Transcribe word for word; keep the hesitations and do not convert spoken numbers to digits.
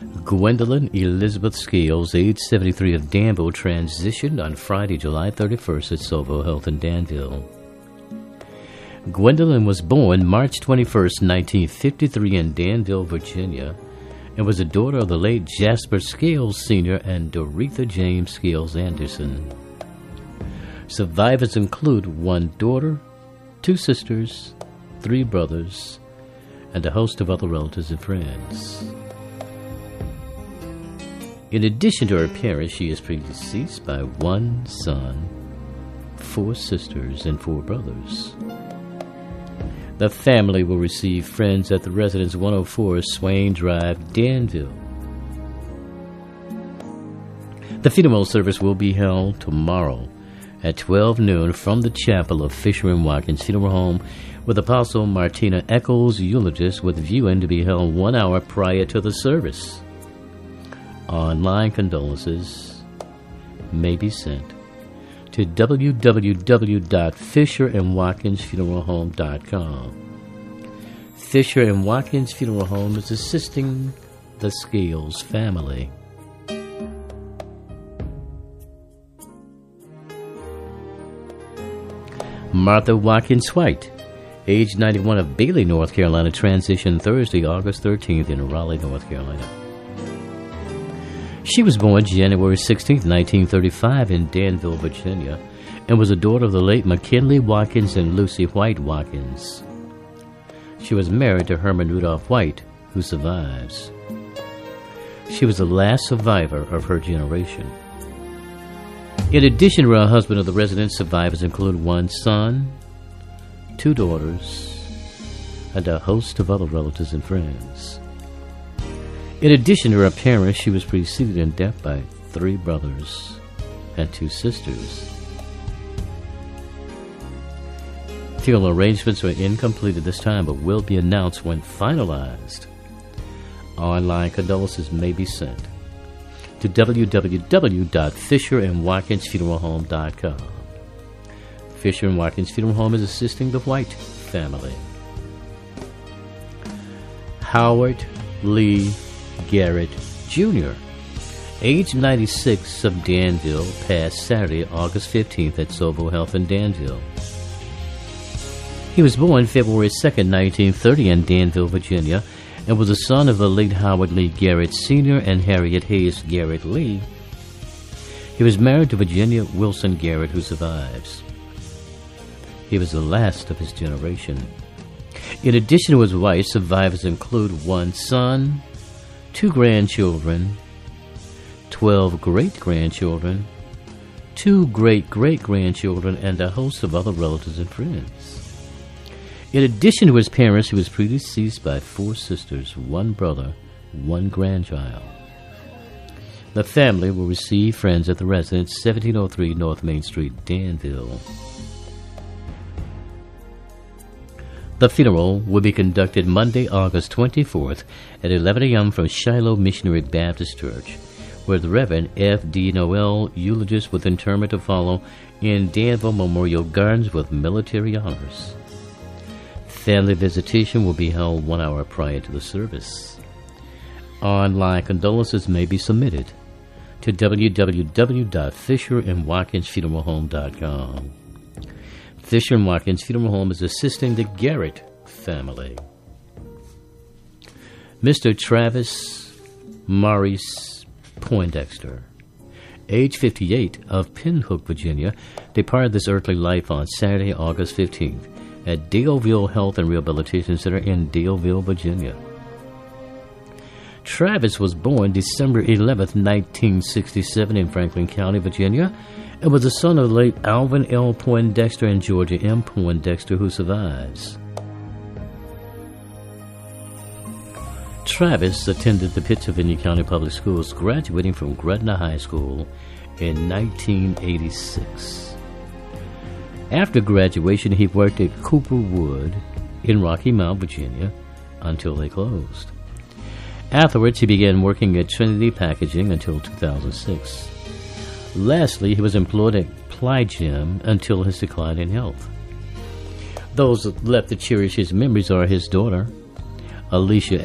Gwendolyn Elizabeth Scales, age seventy-three, of Danville, transitioned on Friday, July thirty-first at Sovo Health in Danville. Gwendolyn was born March twenty-first, nineteen fifty-three in Danville, Virginia, and was the daughter of the late Jasper Scales Senior and Doretha James Scales Anderson. Survivors include one daughter, two sisters, three brothers, and a host of other relatives and friends. In addition to her parents, she is predeceased by one son, four sisters, and four brothers. The family will receive friends at the residence one oh four Swain Drive, Danville. The funeral service will be held tomorrow at twelve noon from the chapel of Fisher and Watkins Funeral Home, with Apostle Martina Eccles, eulogist, with viewing to be held one hour prior to the service. Online condolences may be sent to w w w dot fisher and watkins funeral home dot com. Fisher and Watkins Funeral Home is assisting the Scales family. Martha Watkins White, age ninety-one, of Bailey, North Carolina, transitioned Thursday, August thirteenth in Raleigh, North Carolina. She was born January sixteenth, nineteen thirty-five in Danville, Virginia, and was a daughter of the late McKinley Watkins and Lucy White Watkins. She was married to Herman Rudolph White, who survives. She was the last survivor of her generation. In addition to her husband of the residence, survivors include one son, two daughters, and a host of other relatives and friends. In addition to her parents, she was preceded in death by three brothers and two sisters. Funeral arrangements are incomplete at this time, but will be announced when finalized. Online condolences may be sent to w w w dot fisher and watkins funeral home dot com. Fisher and Watkins Funeral Home is assisting the White family. Howard Lee Garrett Junior, age ninety-six, of Danville, passed Saturday, August fifteenth at Sovo Health in Danville. He was born February second, nineteen thirty in Danville, Virginia, and was the son of the late Howard Lee Garrett Senior and Harriet Hayes Garrett Lee. He was married to Virginia Wilson Garrett, who survives. He was the last of his generation. In addition to his wife, survivors include one son, two grandchildren, twelve great-grandchildren, two great-great-grandchildren, and a host of other relatives and friends. In addition to his parents, he was predeceased by four sisters, one brother, one grandchild. The family will receive friends at the residence, seventeen oh three North Main Street, Danville. The funeral will be conducted Monday, August twenty-fourth at eleven a.m. from Shiloh Missionary Baptist Church, where the Reverend F D Noel, eulogist, with interment to follow in Danville Memorial Gardens with military honors. Family visitation will be held one hour prior to the service. Online condolences may be submitted to w w w dot fisher and watkins funeral home dot com. Fisher and Watkins Funeral Home is assisting the Garrett family. Mister Travis Maurice Poindexter, age fifty-eight, of Pinhook, Virginia, departed this earthly life on Saturday, August fifteenth at Daleville Health and Rehabilitation Center in Daleville, Virginia. Travis was born December eleventh, nineteen sixty-seven in Franklin County, Virginia, and was the son of the late Alvin L. Poindexter and Georgia M. Poindexter, who survives. Travis attended the Pittsylvania County Public Schools, graduating from Gretna High School in nineteen eighty-six. After graduation, he worked at Cooper Wood in Rocky Mount, Virginia, until they closed. Afterwards, he began working at Trinity Packaging until two thousand six. Lastly, he was employed at Plygym until his decline in health. Those left to cherish his memories are his daughter, Alicia